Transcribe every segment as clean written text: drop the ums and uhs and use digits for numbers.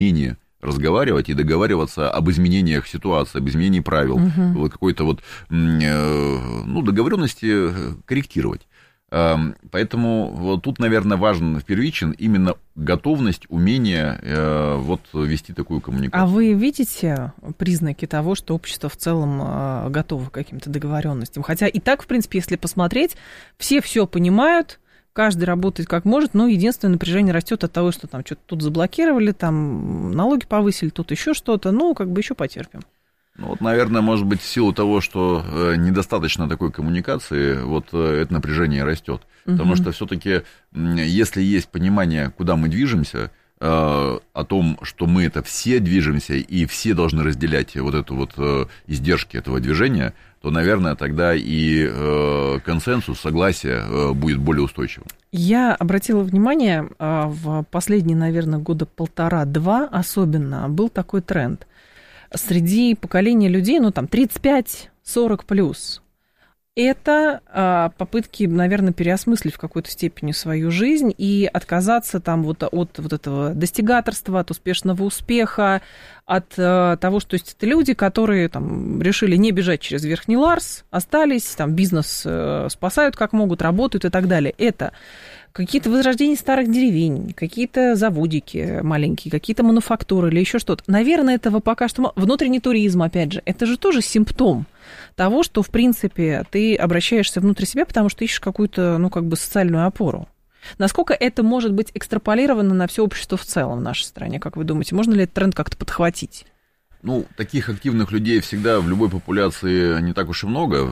умение разговаривать и договариваться об изменениях ситуации, об изменении правил, вот какой-то вот, договоренности корректировать. Поэтому вот тут, наверное, важен первичен именно готовность, умение вести такую коммуникацию. А вы видите признаки того, что общество в целом готово к каким-то договоренностям? Хотя и так, в принципе, если посмотреть, все понимают, каждый работает как может, но единственное напряжение растет от того, что там что-то тут заблокировали, там налоги повысили, тут еще что-то, еще потерпим. Наверное, может быть, в силу того, что недостаточно такой коммуникации, это напряжение растет. Потому что все-таки, если есть понимание, куда мы движемся, о том, что мы это все движемся, и все должны разделять издержки этого движения, то, наверное, тогда и консенсус, согласие будет более устойчивым. Я обратила внимание, в последние, наверное, года 1,5-2 особенно был такой тренд. Среди поколения людей, 35-40 плюс, это попытки, наверное, переосмыслить в какой-то степени свою жизнь и отказаться от этого достигаторства, от успешного успеха, от того, что есть это люди, которые решили не бежать через Верхний Ларс, остались, бизнес спасают как могут, работают и так далее. Это какие-то возрождения старых деревень, какие-то заводики маленькие, какие-то мануфактуры или еще что-то. Наверное, этого пока что... Внутренний туризм, опять же, это же тоже симптом того, что, в принципе, ты обращаешься внутрь себя, потому что ищешь какую-то, социальную опору. Насколько это может быть экстраполировано на все общество в целом в нашей стране, как вы думаете? Можно ли этот тренд как-то подхватить? Таких активных людей всегда в любой популяции не так уж и много,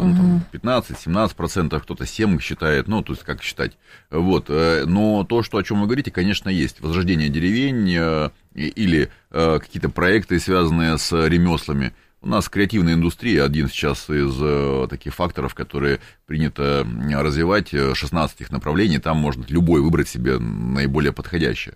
15-17%, кто-то 7% считает, то есть как считать. Но то, о чем вы говорите, конечно, есть. Возрождение деревень или какие-то проекты, связанные с ремеслами. У нас креативная индустрия один сейчас из таких факторов, которые принято развивать, 16 их направлений, там можно любой выбрать себе наиболее подходящее.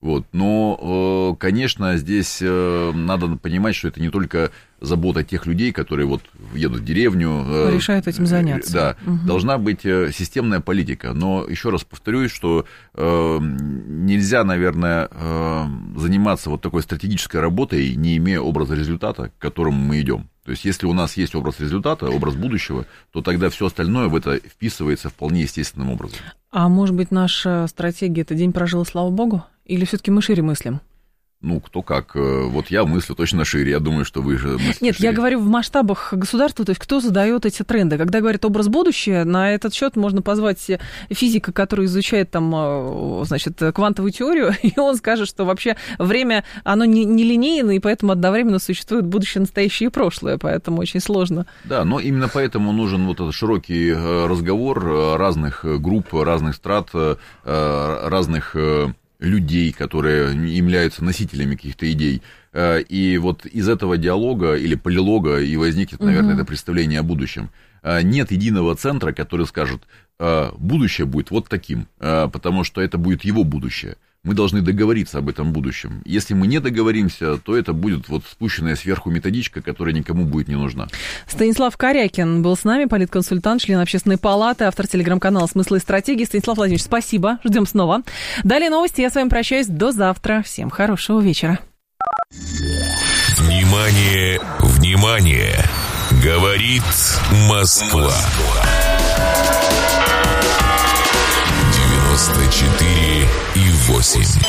Но, конечно, здесь надо понимать, что это не только забота тех людей, которые едут в деревню. Решают этим заняться. Да, должна быть системная политика. Но еще раз повторюсь, что нельзя, наверное, заниматься такой стратегической работой, не имея образа результата, к которому мы идем. То есть, если у нас есть образ результата, образ будущего, то тогда все остальное в это вписывается вполне естественным образом. А может быть, наша стратегия – это день прожил, слава богу? Или все-таки мы шире мыслим? Кто как. Я мыслю точно шире. Я думаю, что вы же мыслите Нет, шире. я говорю в масштабах государства, то есть кто задает эти тренды. Когда говорят образ будущего, на этот счет можно позвать физика, который изучает квантовую теорию, и он скажет, что вообще время, оно не линейно, и поэтому одновременно существует будущее, настоящее и прошлое, поэтому очень сложно. Да, но именно поэтому нужен этот широкий разговор разных групп, разных страт, разных людей, которые являются носителями каких-то идей. И из этого диалога или полилога и возникнет, наверное, это представление о будущем. Нет единого центра, который скажет, будущее будет таким, потому что это будет его будущее. Мы должны договориться об этом будущем. Если мы не договоримся, то это будет спущенная сверху методичка, которая никому будет не нужна. Станислав Корякин был с нами, политконсультант, член Общественной палаты, автор телеграм-канала «Смысл и стратегии». Станислав Владимирович, спасибо. Ждем снова. Далее новости. Я с вами прощаюсь. До завтра. Всем хорошего вечера. Внимание, внимание! Говорит Москва. 94,8.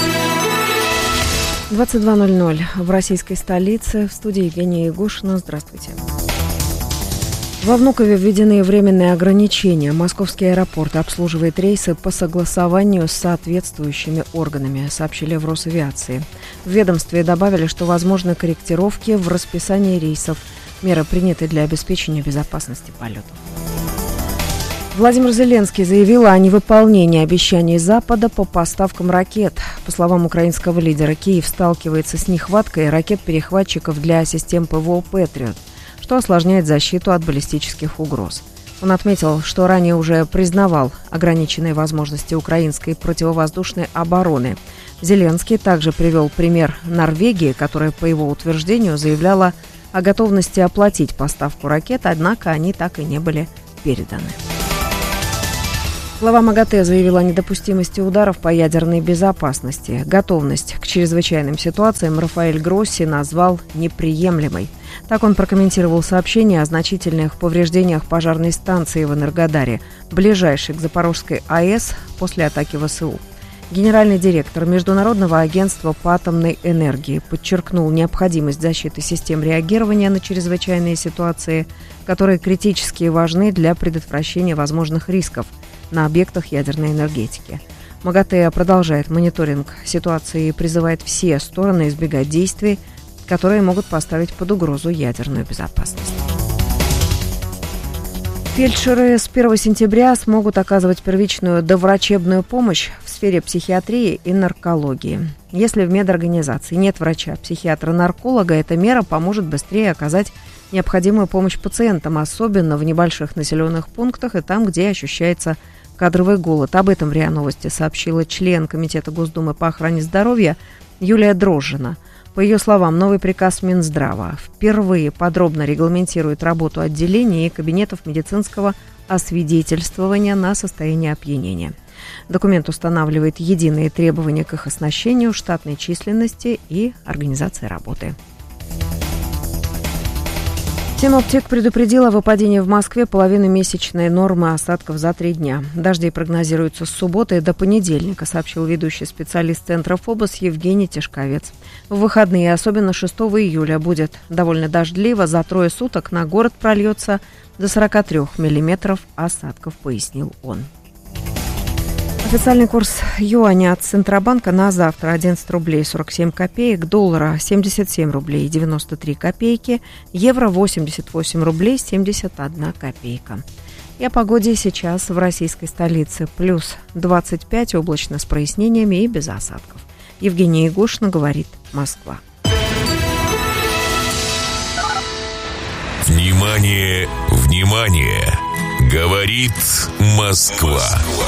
22:00 в российской столице. В студии Евгения Егошина. Здравствуйте. Во Внукове введены временные ограничения. Московский аэропорт обслуживает рейсы по согласованию с соответствующими органами, сообщили в Росавиации. В ведомстве добавили, что возможны корректировки в расписании рейсов. Меры приняты для обеспечения безопасности полетов. Владимир Зеленский заявил о невыполнении обещаний Запада по поставкам ракет. По словам украинского лидера, Киев сталкивается с нехваткой ракет-перехватчиков для систем ПВО «Патриот», что осложняет защиту от баллистических угроз. Он отметил, что ранее уже признавал ограниченные возможности украинской противовоздушной обороны. Зеленский также привел пример Норвегии, которая, по его утверждению, заявляла о готовности оплатить поставку ракет, однако они так и не были переданы. Глава МАГАТЭ заявила о недопустимости ударов по ядерной безопасности. Готовность к чрезвычайным ситуациям Рафаэль Гросси назвал неприемлемой. Так он прокомментировал сообщение о значительных повреждениях пожарной станции в Энергодаре, ближайшей к Запорожской АЭС после атаки ВСУ. Генеральный директор Международного агентства по атомной энергии подчеркнул необходимость защиты систем реагирования на чрезвычайные ситуации, которые критически важны для предотвращения возможных рисков на объектах ядерной энергетики. МАГАТЭ продолжает мониторинг ситуации и призывает все стороны избегать действий, которые могут поставить под угрозу ядерную безопасность. Фельдшеры с 1 сентября смогут оказывать первичную доврачебную помощь в сфере психиатрии и наркологии. Если в медорганизации нет врача, психиатра-нарколога, эта мера поможет быстрее оказать необходимую помощь пациентам, особенно в небольших населенных пунктах и там, где ощущается кадровый голод. Об этом в РИА Новости сообщила член Комитета Госдумы по охране здоровья Юлия Дрожжина. По ее словам, новый приказ Минздрава впервые подробно регламентирует работу отделений и кабинетов медицинского освидетельствования на состояние опьянения. Документ устанавливает единые требования к их оснащению, штатной численности и организации работы. Синоптик предупредил о выпадении в Москве половины месячной нормы осадков за 3 дня. Дожди прогнозируются с субботы до понедельника, сообщил ведущий специалист Центра ФОБОС Евгений Тишковец. В выходные, особенно 6 июля, будет довольно дождливо. За 3 суток на город прольется до 43 миллиметров осадков, пояснил он. Официальный курс юаня от Центробанка на завтра 11 рублей 47 копеек, доллара 77 рублей 93 копейки, евро 88 рублей 71 копейка. И о погоде сейчас в российской столице. Плюс 25, облачно с прояснениями и без осадков. Евгения Егошина говорит «Москва». Внимание, внимание! Говорит Москва.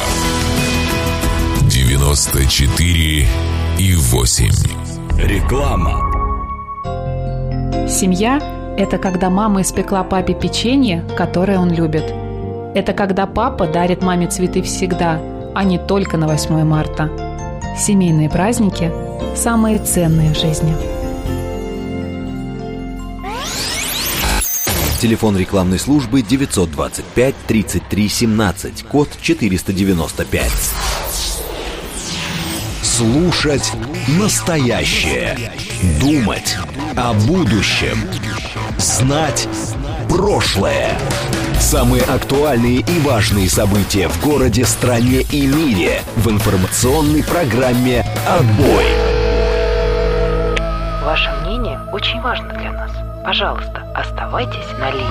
94,8. Реклама. Семья – это когда мама испекла папе печенье, которое он любит. Это когда папа дарит маме цветы всегда, а не только на 8 марта. Семейные праздники – самые ценные в жизни. Телефон рекламной службы 925 33 17, код 495. Слушать настоящее. Думать о будущем. Знать прошлое. Самые актуальные и важные события в городе, стране и мире в информационной программе «Отбой». Ваше мнение очень важно для нас. Пожалуйста, оставайтесь на линии.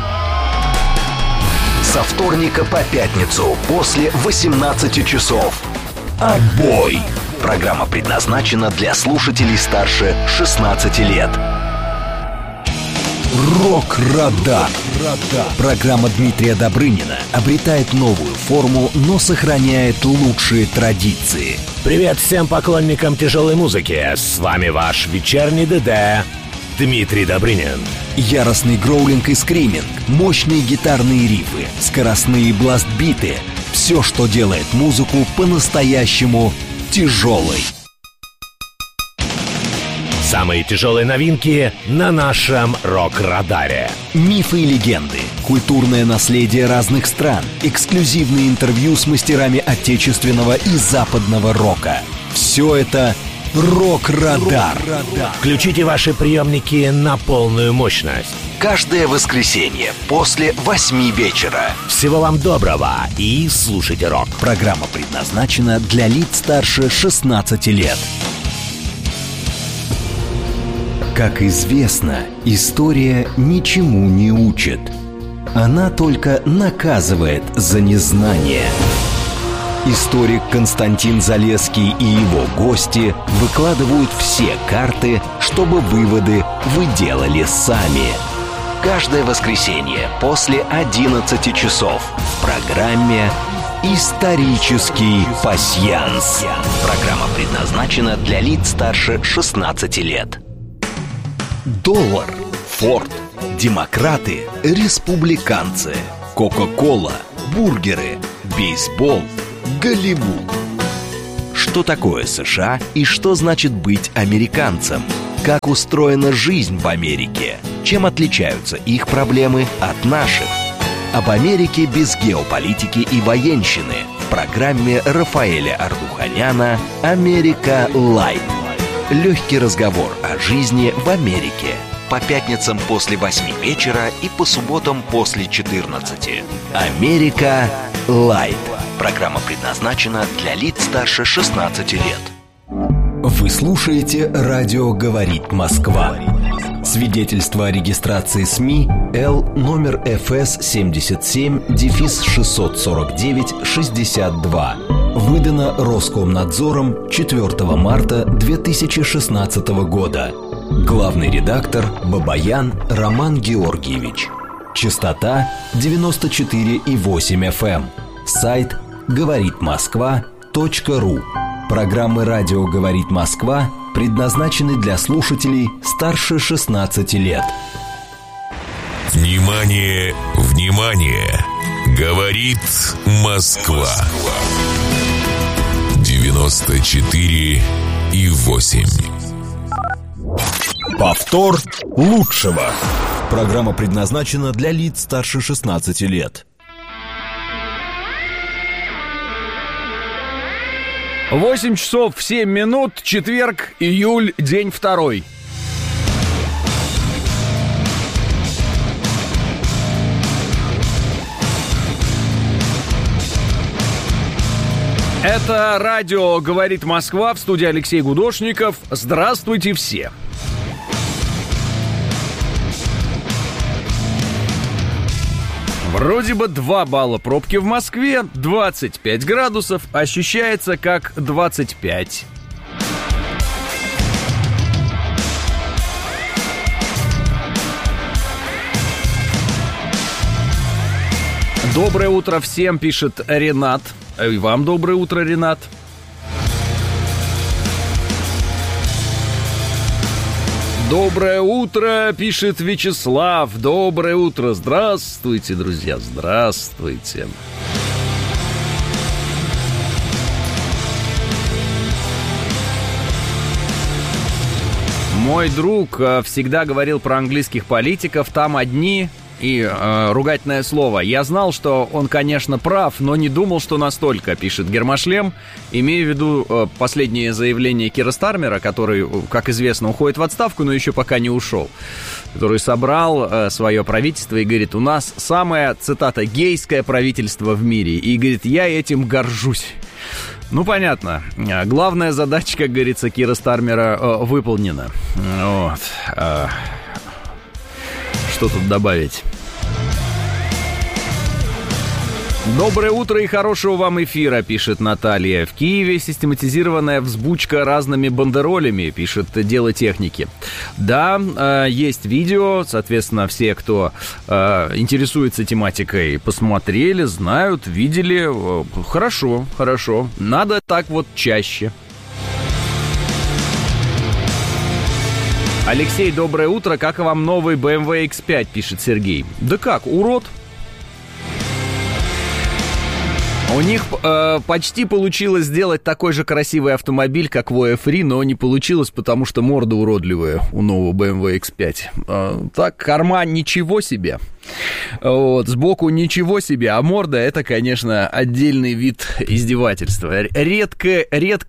Со вторника по пятницу после 18 часов. «Отбой». Программа предназначена для слушателей старше 16 лет. Рок-радар. Программа Дмитрия Добрынина обретает новую форму, но сохраняет лучшие традиции. Привет всем поклонникам тяжелой музыки. С вами ваш вечерний ДД Дмитрий Добрынин. Яростный гроулинг и скриминг, мощные гитарные рифы, скоростные бласт-биты. Все, что делает музыку по-настоящему тяжелой. Самые тяжелые новинки на нашем рок-радаре. Мифы и легенды, культурное наследие разных стран, эксклюзивные интервью с мастерами отечественного и западного рока. Все это «Рок-радар». Включите ваши приемники на полную мощность. Каждое воскресенье после 8 вечера. Всего вам доброго и слушайте рок. Программа предназначена для лиц старше 16 лет. Как известно, история ничему не учит. Она только наказывает за незнание. Историк Константин Залесский и его гости выкладывают все карты, чтобы выводы вы делали сами. Каждое воскресенье после 11 часов в программе «Исторический пасьянс». Программа предназначена для лиц старше 16 лет. Доллар, Форд, демократы, республиканцы, Кока-кола, бургеры, бейсбол, Голливуд. Что такое США и что значит быть американцем? Как устроена жизнь в Америке? Чем отличаются их проблемы от наших? Об Америке без геополитики и военщины в программе Рафаэля Ардуханяна «Америка Лайт». Легкий разговор о жизни в Америке. По пятницам после 8 вечера и по субботам после 14. «Америка Лайт». Программа предназначена для лиц старше 16 лет. Вы слушаете «Радио говорит Москва». Свидетельство о регистрации СМИ Л номер ФС 77-649-62. Выдано Роскомнадзором 4 марта 2016 года. Главный редактор Бабаян Роман Георгиевич. Частота 94,8 FM. Сайт говоритмосква.ру. Программы «Радио говорит Москва» предназначены для слушателей старше 16 лет. Внимание, внимание! Говорит Москва. 94,8. Повтор лучшего. Программа предназначена для лиц старше 16 лет. 8 часов 7 минут, четверг, июль, день 2. Это радио «Говорит Москва», в студии Алексей Гудошников. Здравствуйте все! Вроде бы 2 балла пробки в Москве, 25 градусов, ощущается как 25. Доброе утро всем, пишет Ренат. И вам доброе утро, Ренат. Доброе утро, пишет Вячеслав. Доброе утро. Здравствуйте, друзья, здравствуйте. Мой друг всегда говорил про английских политиков. Там одни и ругательное слово. Я знал, что он, конечно, прав, но не думал, что настолько, пишет Гермошлем, имея в виду последнее заявление Кира Стармера, который, как известно, уходит в отставку, но еще пока не ушел, который собрал свое правительство и говорит: у нас самое, цитата, гейское правительство в мире, и говорит: я этим горжусь. Ну, понятно. Главная задача, как говорится, Кира Стармера выполнена. Вот. Что тут добавить? Доброе утро и хорошего вам эфира, пишет Наталья. В Киеве систематизированная взбучка разными бандеролями, пишет Дело техники. Да, есть видео, соответственно, все, кто интересуется тематикой, посмотрели, знают, видели. Хорошо, хорошо. Надо так вот чаще. Алексей, доброе утро. Как вам новый BMW X5, пишет Сергей. Да как, урод. У них почти получилось сделать такой же красивый автомобиль, как Voya Free, но не получилось, потому что морда уродливая у нового BMW X5. Так, корма ничего себе. Вот, сбоку ничего себе, а морда — это, конечно, отдельный вид издевательства. Редкой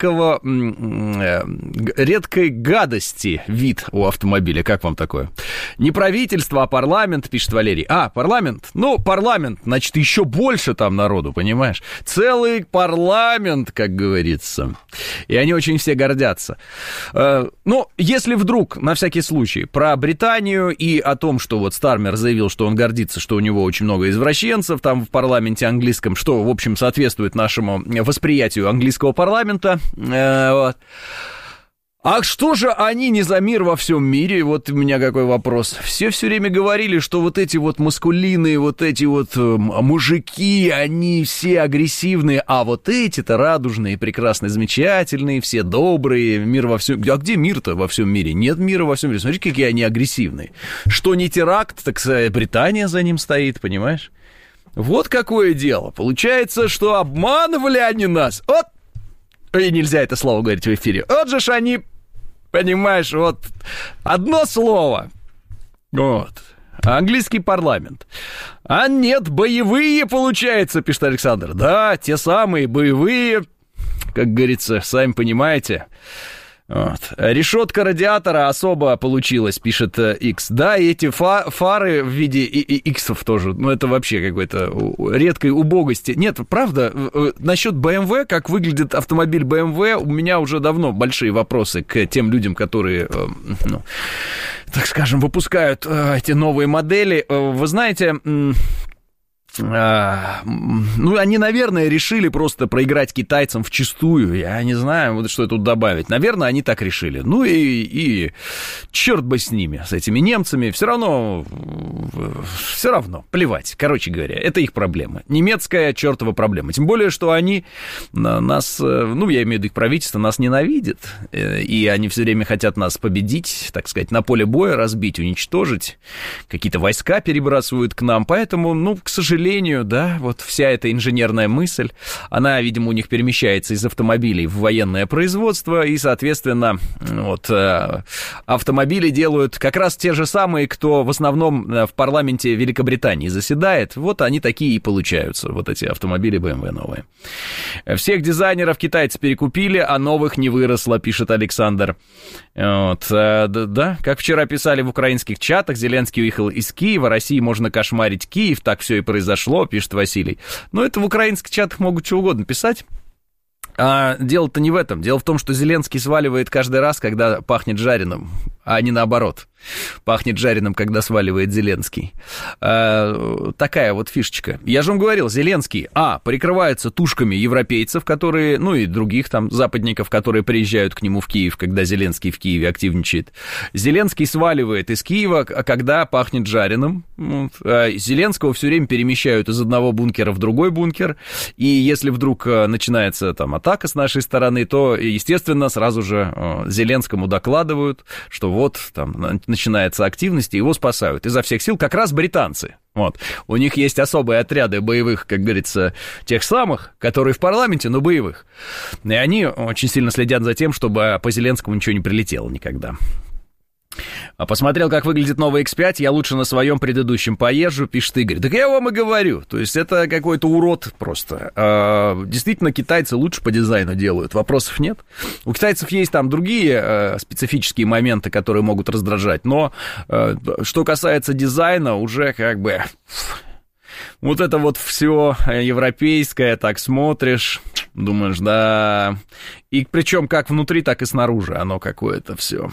гадости вид у автомобиля. Как вам такое? Не правительство, а парламент, пишет Валерий. А, парламент? Ну, парламент, значит, еще больше там народу, понимаешь? Целый парламент, как говорится. И они очень все гордятся. Ну, если вдруг, на всякий случай, про Британию и о том, что вот Стармер заявил, что он гордится, что у него очень много извращенцев там в парламенте английском, что, в общем, соответствует нашему восприятию английского парламента. Вот. А что же они не за мир во всем мире? Вот у меня какой вопрос. Все время говорили, что вот эти вот маскулины, вот эти вот мужики, они все агрессивные, а вот эти-то радужные, прекрасные, замечательные, все добрые, мир во всем... А где мир-то во всем мире? Нет мира во всем мире. Смотрите, какие они агрессивные. Что не теракт, так Британия за ним стоит, понимаешь? Вот какое дело. Получается, что обманывали они нас. Вот. И нельзя это слово говорить в эфире. Вот же ж они, понимаешь, вот одно слово. Вот. Английский парламент. А нет, боевые, получается, пишет Александр. Да, те самые боевые, как говорится, сами понимаете. Вот. Решетка радиатора особо получилась, пишет X. Да, и эти фары в виде иксов тоже. Ну, это вообще какой-то редкой убогости. Нет, правда, насчет BMW, как выглядит автомобиль BMW, у меня уже давно большие вопросы к тем людям, которые, ну, так скажем, выпускают эти новые модели. Вы знаете... Ну, они, наверное, решили просто проиграть китайцам вчистую. Я не знаю, вот что тут добавить. Наверное, они так решили. Ну и черт бы с ними, с этими немцами. Все равно, плевать. Короче говоря, это их проблема. Немецкая чертова проблема. Тем более, что они нас, ну, я имею в виду их правительство, нас ненавидит. И они все время хотят нас победить, так сказать, на поле боя разбить, уничтожить. Какие-то войска перебрасывают к нам. Поэтому, ну, к сожалению, да, вот вся эта инженерная мысль, она, видимо, у них перемещается из автомобилей в военное производство, и, соответственно, вот, автомобили делают как раз те же самые, кто в основном в парламенте Великобритании заседает, вот они такие и получаются, вот эти автомобили BMW новые. Всех дизайнеров китайцы перекупили, а новых не выросло, пишет Александр. Вот, да, как вчера писали в украинских чатах, Зеленский уехал из Киева, России можно кошмарить Киев, так все и произошло, пишет Василий. Но это в украинских чатах могут что угодно писать. А дело-то не в этом. Дело в том, что Зеленский сваливает каждый раз, когда пахнет жареным, а не наоборот. Пахнет жареным, когда сваливает Зеленский. Такая вот фишечка. Я же вам говорил, Зеленский, прикрывается тушками европейцев, которые, ну и других там западников, которые приезжают к нему в Киев, когда Зеленский в Киеве активничает. Зеленский сваливает из Киева, когда пахнет жареным. Зеленского все время перемещают из одного бункера в другой бункер. И если вдруг начинается там атака с нашей стороны, то, естественно, сразу же Зеленскому докладывают, что вот там начинается активность, и его спасают изо всех сил как раз британцы. Вот. У них есть особые отряды боевых, как говорится, тех самых, которые в парламенте, но боевых. И они очень сильно следят за тем, чтобы по Зеленскому ничего не прилетело никогда. Посмотрел, как выглядит новый X5, я лучше на своем предыдущем поезжу, пишет Игорь. Так я вам и говорю, то есть это какой-то урод просто. Действительно, китайцы лучше по дизайну делают, вопросов нет. У китайцев есть там другие специфические моменты, которые могут раздражать, но что касается дизайна, уже как бы... Вот это вот все европейское, так смотришь, думаешь, да... И причем как внутри, так и снаружи оно какое-то все...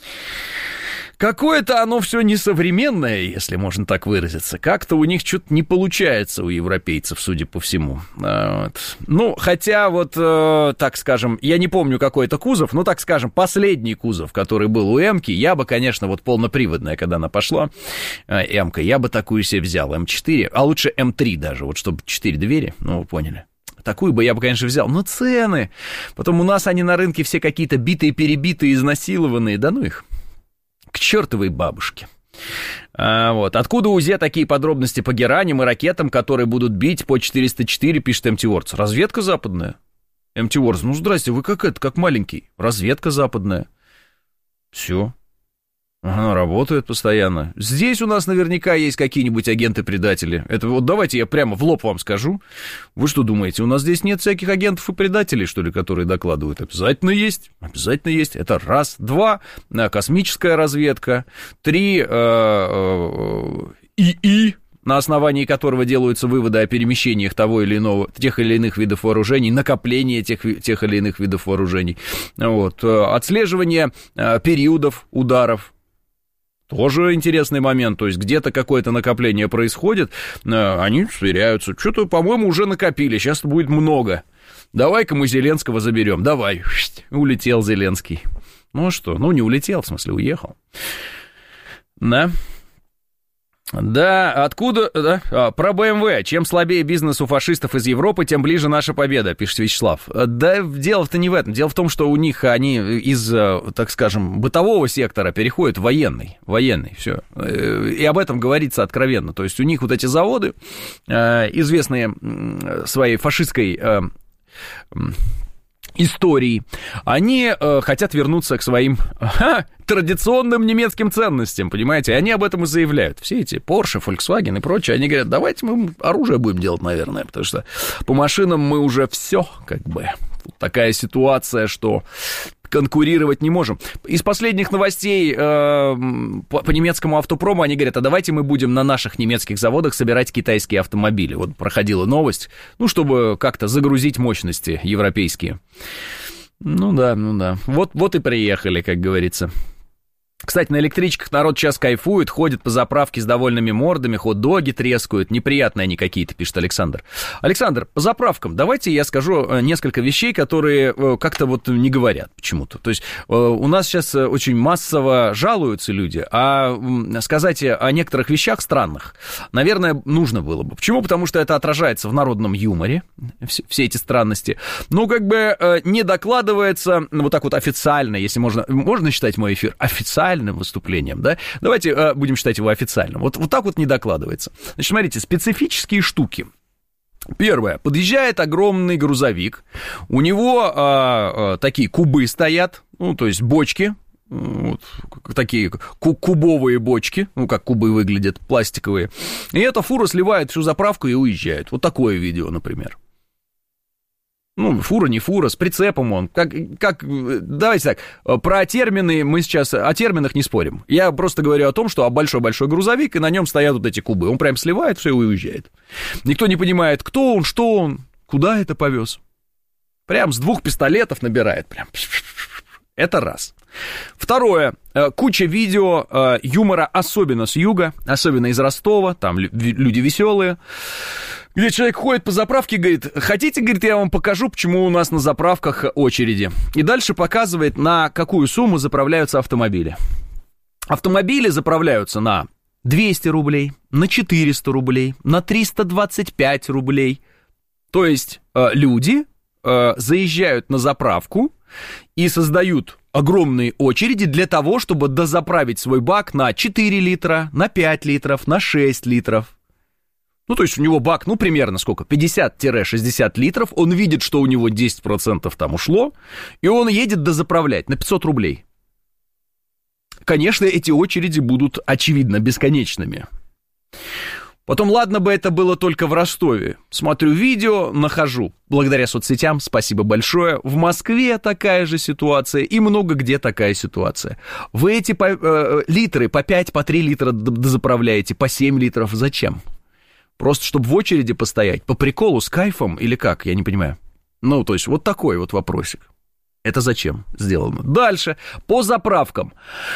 Какое-то оно все несовременное, если можно так выразиться. Как-то у них что-то не получается у европейцев, судя по всему. Вот. Ну, хотя вот, так скажем, я не помню, какой это кузов, но, так скажем, последний кузов, который был у М-ки, я бы, конечно, вот полноприводная, когда она пошла, М-ка, я бы такую себе взял, М4, а лучше М3 даже, вот чтобы 4 двери, ну, вы поняли. Такую бы я бы, конечно, взял, но цены. Потом у нас они на рынке все какие-то битые, перебитые, изнасилованные, да ну их. К чертовой бабушке. Вот. Откуда у УЗЕ такие подробности по гераням и ракетам, которые будут бить по 404, пишет МТ-Вордс? Разведка западная. МТ-Вордс, ну здрасте, вы как маленький. Разведка западная. Все. Она работает постоянно. Здесь у нас наверняка есть какие-нибудь агенты-предатели. Это вот давайте я прямо в лоб вам скажу. Вы что думаете, у нас здесь нет всяких агентов и предателей, что ли, которые докладывают? Обязательно есть. Обязательно есть. Это раз. 2. Космическая разведка. 3. ИИ, на основании которого делаются выводы о перемещениях тех или иных видов вооружений, накопление тех или иных видов вооружений. Вот. Отслеживание периодов ударов. Тоже интересный момент, то есть где-то какое-то накопление происходит, они сверяются, что-то, по-моему, уже накопили, сейчас будет много, давай-ка мы Зеленского заберем, давай, улетел Зеленский. Ну что, ну не улетел, в смысле уехал, да. Да, откуда? Да? Про БМВ. Чем слабее бизнес у фашистов из Европы, тем ближе наша победа, пишет Вячеслав. Да, дело-то не в этом. Дело в том, что у них они из, так скажем, бытового сектора переходят в военный, все. И об этом говорится откровенно. То есть у них вот эти заводы, известные своей фашистской истории, они хотят вернуться к своим традиционным немецким ценностям, понимаете? Они об этом и заявляют. Все эти Porsche, Volkswagen и прочее, они говорят, давайте мы оружие будем делать, наверное, потому что по машинам мы уже все, как бы. Тут такая ситуация, что конкурировать не можем. Из последних новостей по немецкому автопрому они говорят, а давайте мы будем на наших немецких заводах собирать китайские автомобили. Вот проходила новость, чтобы как-то загрузить мощности европейские. Ну да. Вот и приехали, как говорится. Кстати, на электричках народ сейчас кайфует, ходит по заправке с довольными мордами, хот-доги трескают, неприятные они какие-то, пишет Александр. Александр, по заправкам давайте я скажу несколько вещей, которые как-то вот не говорят почему-то. То есть у нас сейчас очень массово жалуются люди, а сказать о некоторых вещах странных, наверное, нужно было бы. Почему? Потому что это отражается в народном юморе, все эти странности, но как бы не докладывается вот так вот официально, если можно считать мой эфир официальным выступлением, да? Давайте будем считать его официальным. Вот так вот не докладывается. Значит, смотрите, специфические штуки. Первое. Подъезжает огромный грузовик. У него такие кубы стоят, то есть бочки, вот, такие кубовые бочки, как кубы выглядят, пластиковые. И эта фура сливает всю заправку и уезжает. Вот такое видео, например. Фура, не фура, с прицепом он. Давайте так, про термины мы сейчас, о терминах не спорим. Я просто говорю о том, что большой-большой грузовик, и на нем стоят вот эти кубы. Он прям сливает все и уезжает. Никто не понимает, кто он, что он, куда это повез. Прям с 2 пистолетов набирает. Прям. Это раз. Второе. Куча видео юмора, особенно с юга, особенно из Ростова. Там люди веселые. Где человек ходит по заправке и говорит, хотите, говорит, я вам покажу, почему у нас на заправках очереди. И дальше показывает, на какую сумму заправляются автомобили. Автомобили заправляются на 200 рублей, на 400 рублей, на 325 рублей. То есть люди заезжают на заправку и создают огромные очереди для того, чтобы дозаправить свой бак на 4 литра, на 5 литров, на 6 литров. То есть у него бак, примерно сколько? 50-60 литров. Он видит, что у него 10% там ушло, и он едет дозаправлять на 500 рублей. Конечно, эти очереди будут, очевидно, бесконечными. Потом, ладно бы это было только в Ростове. Смотрю видео, нахожу. Благодаря соцсетям, спасибо большое. В Москве такая же ситуация, и много где такая ситуация. Вы эти литры по 5, по 3 литра дозаправляете, по 7 литров. Зачем? Просто чтобы в очереди постоять, по приколу, с кайфом или как, я не понимаю. То есть вот такой вот вопросик. Это зачем сделано? Дальше, по заправкам.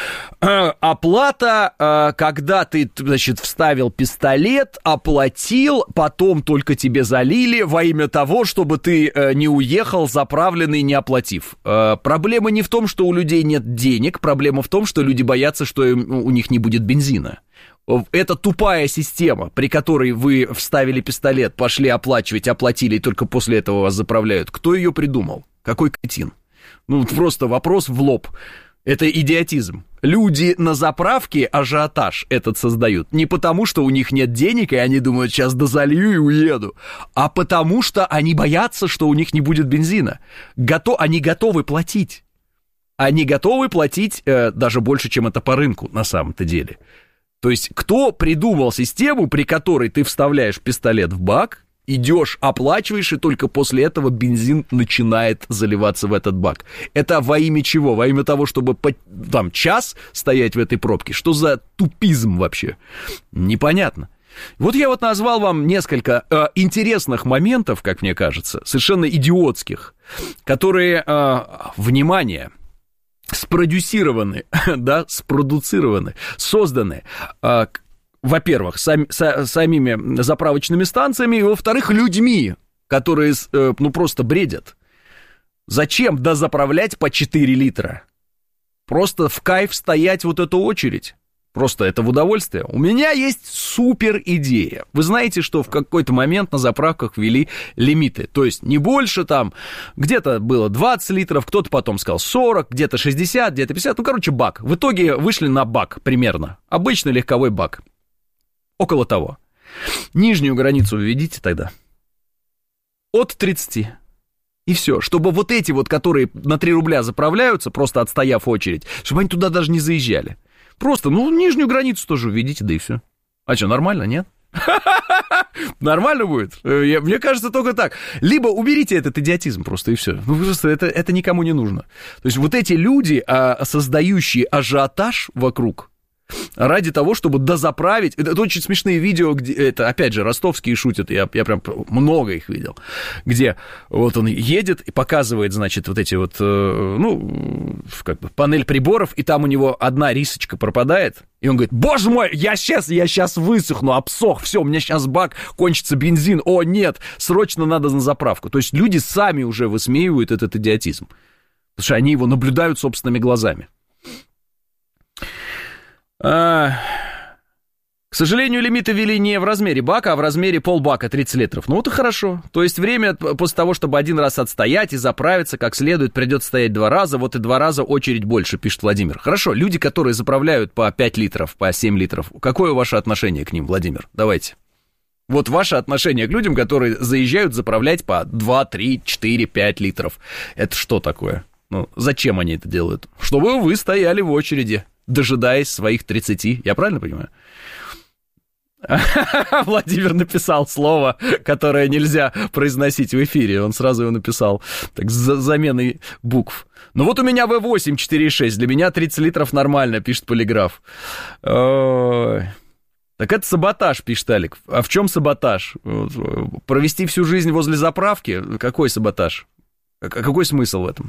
Оплата, когда ты, значит, вставил пистолет, оплатил, потом только тебе залили во имя того, чтобы ты не уехал заправленный, не оплатив. Проблема не в том, что у людей нет денег, проблема в том, что люди боятся, что у них не будет бензина. Это тупая система, при которой вы вставили пистолет, пошли оплачивать, оплатили, и только после этого вас заправляют. Кто ее придумал? Какой кретин? Просто вопрос в лоб. Это идиотизм. Люди на заправке ажиотаж этот создают. Не потому, что у них нет денег, и они думают, сейчас дозалью и уеду, а потому, что они боятся, что у них не будет бензина. Они готовы платить. Они готовы платить даже больше, чем это по рынку на самом-то деле. То есть, кто придумал систему, при которой ты вставляешь пистолет в бак, идешь, оплачиваешь, и только после этого бензин начинает заливаться в этот бак? Это во имя чего? Во имя того, чтобы час стоять в этой пробке? Что за тупизм вообще? Непонятно. Вот я назвал вам несколько интересных моментов, как мне кажется, совершенно идиотских, которые, внимание, спродюсированы, созданы, во-первых, самими заправочными станциями, и, во-вторых, людьми, которые, просто бредят. Зачем дозаправлять по 4 литра? Просто в кайф стоять вот эту очередь. Просто это в удовольствие. У меня есть супер идея. Вы знаете, что в какой-то момент на заправках ввели лимиты. То есть не больше там, где-то было 20 литров, кто-то потом сказал 40, где-то 60, где-то 50. Ну, короче, бак. В итоге вышли на бак примерно. Обычный легковой бак. Около того. Нижнюю границу введите тогда. От 30. И все. Чтобы вот эти вот, которые на 3 рубля заправляются, просто отстояв очередь, чтобы они туда даже не заезжали. Просто, нижнюю границу тоже введите, да и все. А что, нормально, нет? Нормально будет? Мне кажется, только так. Либо уберите этот идиотизм просто, и все. Просто это никому не нужно. То есть вот эти люди, создающие ажиотаж вокруг, ради того, чтобы дозаправить. Это очень смешные видео, где, это, опять же, ростовские шутят, я прям много их видел, где вот он едет и показывает, значит, вот эти вот, как бы панель приборов, и там у него одна рисочка пропадает, и он говорит: боже мой, я сейчас высохну, обсох, все, у меня сейчас бак, кончится бензин, о нет, срочно надо на заправку. То есть люди сами уже высмеивают этот идиотизм, потому что они его наблюдают собственными глазами. К сожалению, лимиты ввели не в размере бака, а в размере полбака, 30 литров. Ну, вот и хорошо. То есть время после того, чтобы один раз отстоять и заправиться как следует, придется стоять 2 раза, вот и 2 раза очередь больше, пишет Владимир. Хорошо, люди, которые заправляют по 5 литров, по 7 литров, какое ваше отношение к ним, Владимир? Давайте. Вот ваше отношение к людям, которые заезжают заправлять по 2, 3, 4, 5 литров. Это что такое? Зачем они это делают? Чтобы вы стояли в очереди, дожидаясь своих 30. Я правильно понимаю? Владимир написал слово, которое нельзя произносить в эфире. Он сразу его написал так, с заменой букв. Ну вот у меня V8 4.6. Для меня 30 литров нормально, пишет Полиграф. Так это саботаж, пишет Алик. А в чем саботаж? Провести всю жизнь возле заправки? Какой саботаж? Какой смысл в этом?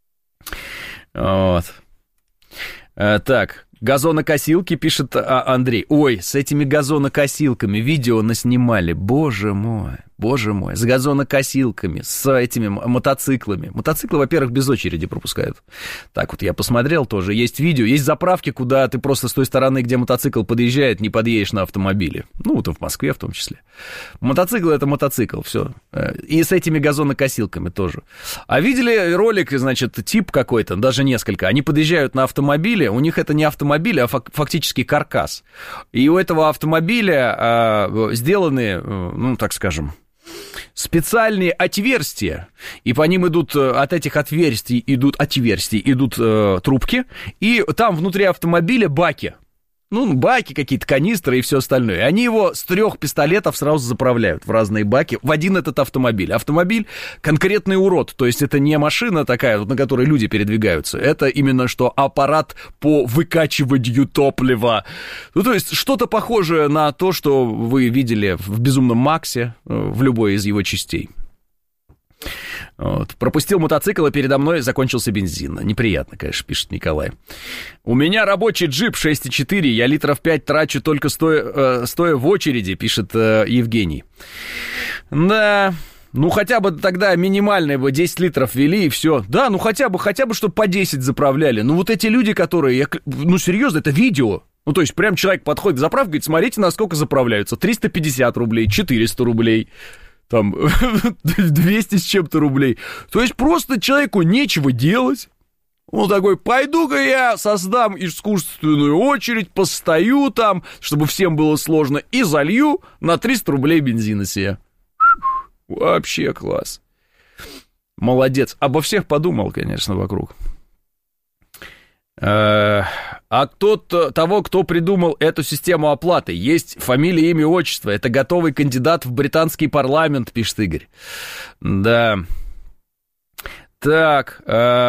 Вот. Так, газонокосилки, пишет Андрей. Ой, с этими газонокосилками видео наснимали, боже мой, с газонокосилками, с этими мотоциклами. Мотоциклы, во-первых, без очереди пропускают. Так вот, я посмотрел тоже, есть видео, есть заправки, куда ты просто с той стороны, где мотоцикл подъезжает, не подъедешь на автомобиле. Ну, вот в Москве в том числе. Мотоцикл — это мотоцикл, все. И с этими газонокосилками тоже. А видели ролик, значит, тип какой-то, даже несколько, они подъезжают на автомобиле, у них это не автомобиль, а фактически каркас. И у этого автомобиля сделаны, так скажем, специальные отверстия, и по ним идут, от этих отверстий идут трубки, и там внутри автомобиля баки. Баки какие-то, канистры и все остальное. И они его с 3 пистолетов сразу заправляют в разные баки в один этот автомобиль. Автомобиль конкретный урод, то есть это не машина такая, на которой люди передвигаются, это именно что аппарат по выкачиванию топлива. То есть что-то похожее на то, что вы видели в «Безумном Максе», в любой из его частей. Вот. Пропустил мотоцикл, и передо мной закончился бензин. Неприятно, конечно, пишет Николай. У меня рабочий джип 6,4, я литров 5 трачу только стоя в очереди, пишет Евгений. Да, хотя бы тогда минимальные бы 10 литров ввели, и все. Да, хотя бы, чтобы по 10 заправляли. Вот эти люди, которые, серьезно, это видео. То есть прям человек подходит к заправке и говорит: смотрите, насколько заправляются. 350 рублей, 400 рублей. Там 200 с чем-то рублей. То есть просто человеку нечего делать. Он такой: пойду-ка я создам искусственную очередь, постою там, чтобы всем было сложно, и залью на 300 рублей бензина себе. Вообще класс. Молодец. Обо всех подумал, конечно, вокруг. А того, кто придумал эту систему оплаты, есть фамилия, имя, отчество. Это готовый кандидат в британский парламент, пишет Игорь. Да. Так,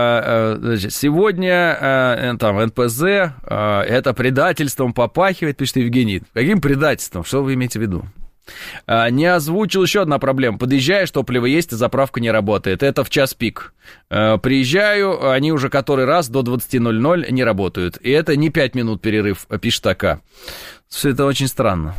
сегодня НПЗ, это предательством попахивает, пишет Евгений. Каким предательством? Что вы имеете в виду? Не озвучил еще одна проблема. Подъезжаешь, топливо есть, а заправка не работает. Это в час пик. Приезжаю, они уже который раз до 20:00 не работают. И это не 5 минут перерыв, пишет АК. Все это очень странно.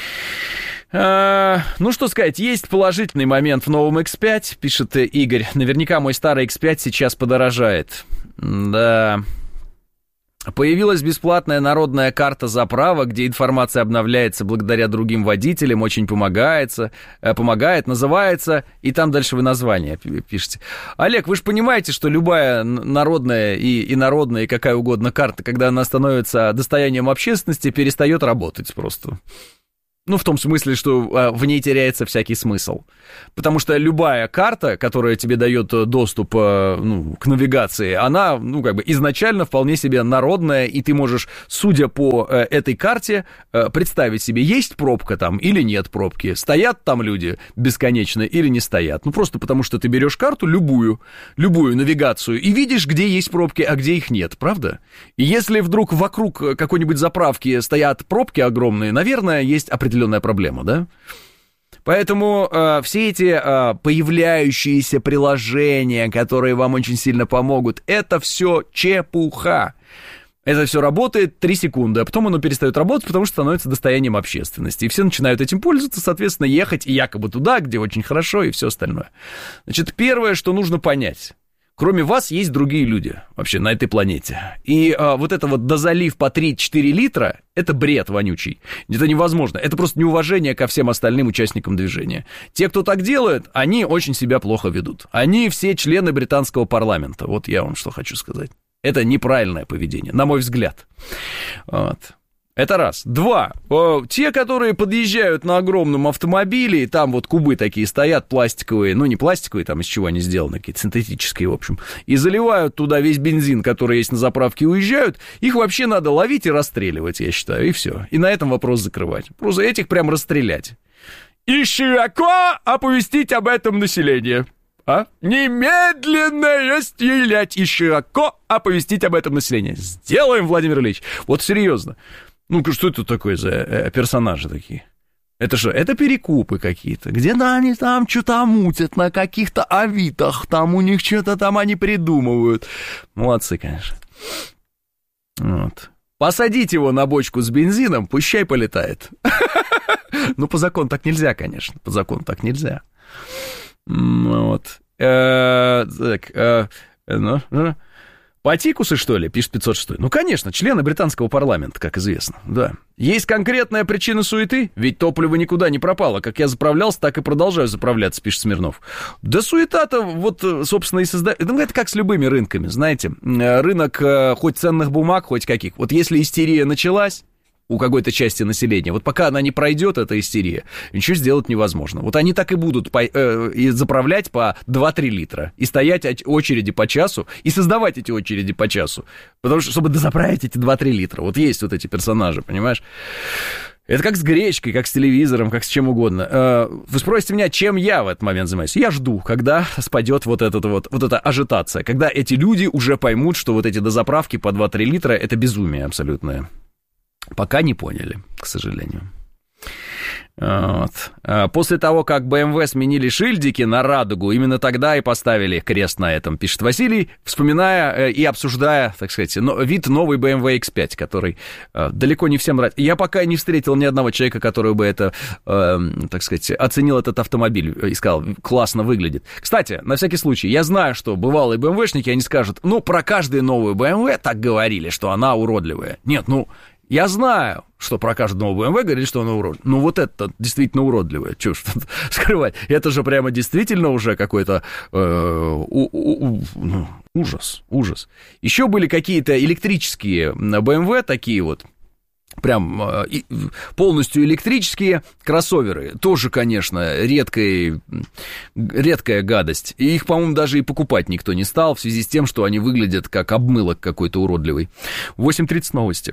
Что сказать, есть положительный момент в новом X5, пишет Игорь. Наверняка мой старый X5 сейчас подорожает. Да. Появилась бесплатная народная карта заправок, где информация обновляется благодаря другим водителям, очень помогает, называется, и там дальше вы название пишете. Олег, вы же понимаете, что любая народная и народная, и какая угодно карта, когда она становится достоянием общественности, перестает работать просто. Ну, в том смысле, что в ней теряется всякий смысл. Потому что любая карта, которая тебе дает доступ к навигации, она, изначально вполне себе народная, и ты можешь, судя по этой карте, представить себе, есть пробка там или нет пробки, стоят там люди бесконечно или не стоят. Ну, просто потому что ты берешь карту, любую навигацию, и видишь, где есть пробки, а где их нет, правда? И если вдруг вокруг какой-нибудь заправки стоят пробки огромные, наверное, есть определенная проблема, да? Поэтому все эти появляющиеся приложения, которые вам очень сильно помогут, это все чепуха. Это все работает 3 секунды, а потом оно перестает работать, потому что становится достоянием общественности. И все начинают этим пользоваться, соответственно, ехать якобы туда, где очень хорошо, и все остальное. Значит, первое, что нужно понять. Кроме вас есть другие люди вообще на этой планете. И вот это вот дозалив по 3-4 литра, это бред вонючий. Это невозможно. Это просто неуважение ко всем остальным участникам движения. Те, кто так делает, они очень себя плохо ведут. Они все члены британского парламента. Вот я вам что хочу сказать. Это неправильное поведение, на мой взгляд. Вот. Это раз. 2. Те, которые подъезжают на огромном автомобиле, и там вот кубы такие стоят пластиковые, ну не пластиковые, там из чего они сделаны, какие-то синтетические, в общем, и заливают туда весь бензин, который есть на заправке, и уезжают, их вообще надо ловить и расстреливать, я считаю, и все. И на этом вопрос закрывать. Просто этих прям расстрелять. И широко оповестить об этом население. Немедленно стрелять и широко оповестить об этом население. Сделаем, Владимир Ильич. Вот серьезно. Ну, что это такое за персонажи такие? Это что, это перекупы какие-то? Где-то они там что-то мутят на каких-то авитах, там у них что-то там они придумывают. Молодцы, конечно. Вот. Посадить его на бочку с бензином, пущай полетает. Ну, по закону так нельзя, конечно. По закону так нельзя. Вот. Патикусы, что ли, пишет 506. Ну, конечно, члены британского парламента, как известно, да. Есть конкретная причина суеты, ведь топливо никуда не пропало. Как я заправлялся, так и продолжаю заправляться, пишет Смирнов. Да суета-то вот, собственно, и создает... Ну, это как с любыми рынками, знаете. Рынок хоть ценных бумаг, хоть каких. Вот если истерия началась у какой-то части населения, вот пока она не пройдет, эта истерия, ничего сделать невозможно. Вот они так и будут и заправлять по 2-3 литра, и стоять очереди по часу, и создавать эти очереди по часу, потому что, чтобы дозаправить эти 2-3 литра, вот есть вот эти персонажи, понимаешь? Это как с гречкой, как с телевизором, как с чем угодно. Вы спросите меня, чем я в этот момент занимаюсь? Я жду, когда спадет вот эта ажитация, когда эти люди уже поймут, что вот эти дозаправки по 2-3 литра — это безумие абсолютное. Пока не поняли, к сожалению. Вот. После того, как BMW сменили шильдики на радугу, именно тогда и поставили крест на этом, пишет Василий, вспоминая и обсуждая, так сказать, вид новой BMW X5, который далеко не всем нравится. Я пока не встретил ни одного человека, который бы это, так сказать, оценил этот автомобиль и сказал, классно выглядит. Кстати, на всякий случай, я знаю, что бывалые BMW-шники, они скажут, ну, про каждую новую BMW так говорили, что она уродливая. Нет, я знаю, что про каждую новую BMW говорили, что она уродливая. Ну, вот это действительно уродливая. Чего ж тут скрывать? Это же прямо действительно уже какой-то ужас. Еще были какие-то электрические BMW, такие вот, прям полностью электрические кроссоверы. Тоже, конечно, редкая гадость. И их, по-моему, даже и покупать никто не стал, в связи с тем, что они выглядят как обмылок какой-то уродливый. 8:30 новости.